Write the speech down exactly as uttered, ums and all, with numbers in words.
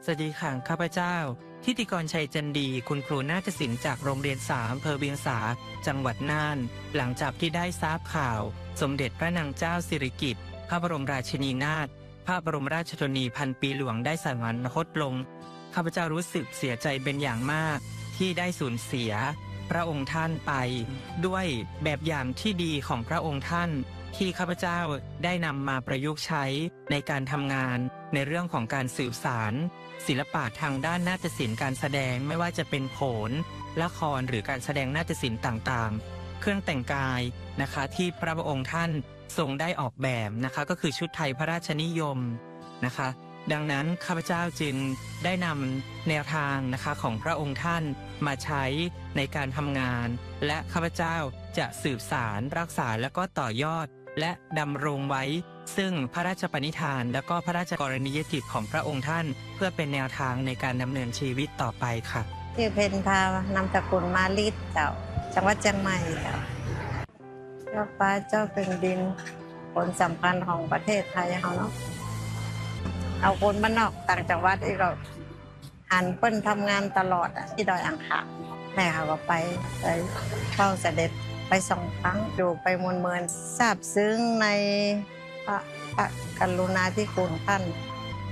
วัสดีค่ะข้าพเจ้าทิติกรชัยจันดีคุณครูนาฏศิลป์จากโรงเรียนสามอำเภอเวียงสาจังหวัดน่านหลังจากที่ได้ทราบข่าวสมเด็จพระนางเจ้าสิริกิติ์พระบรมราชินีนาถพระบรมราชชนนีพันปีหลวงได้สวรรคตลงข้าพเจ้ารู้สึกเสียใจเป็นอย่างมากที่ได้สูญเสียพระองค์ท่านไปด้วยแบบอย่างที่ดีของพระองค์ท่านที่ข้าพเจ้าได้นำมาประยุกต์ใช้ในการทำงานในเรื่องของการสื่อสารศิลปะทางด้านนาฏศิลป์การแสดงไม่ว่าจะเป็นโขนละครหรือการแสดงนาฏศิลป์ต่างๆเครื่องแต่งกายนะคะที่พระองค์ท่านทรงได้ออกแบบนะคะก็คือชุดไทยพระราชนิยมนะคะดังนั้นข้าพเจ้าจึงได้นำแนวทางนะคะของพระองค์ท่านมาใช้ในการทำงานและข้าพเจ้าจะสืบสารรักษาและก็ต่อยอดและดำรงไว้ซึ่งพระราชปณิธานและก็พระราชกรณียกิจของพระองค์ท่านเพื่อเป็นแนวทางในการดำเนินชีวิตต่อไปค่ะชื่อเพนพานามสกุลมาลิดเจ้าจังหวัดเชียงใหม่เจ้าเจ้าฟ้าเจ้าเป็นดินคนสำคัญของประเทศไทยเขาเนาะเอาคนบ้านนอกต่างจังหวัดอีกก็หันเปิ้นทำงานตลอดที่ดอยอ่างขางแม่เขาก็ไปไปเฝ้าเสด็จไปสองครั้งอยู่ไปมวลเมินซาบซึ้งในพระกรุณาธิคุณท่าน